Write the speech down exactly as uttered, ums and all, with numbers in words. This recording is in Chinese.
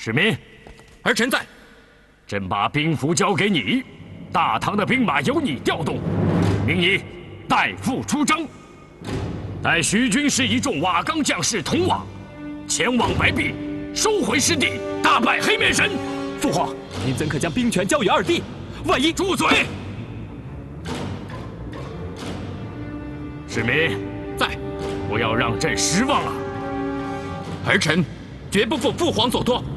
市民， 儿臣在。 朕把兵符交给你，大唐的兵马由你调动，命你代父出征。待徐军师一众瓦岗将士同往，前往白壁，收回失地，大败黑面神。 父皇，您怎可将兵权交与二弟？万一…… 住嘴！市民在， 不要让朕失望啊！ 儿臣绝不负父皇所托。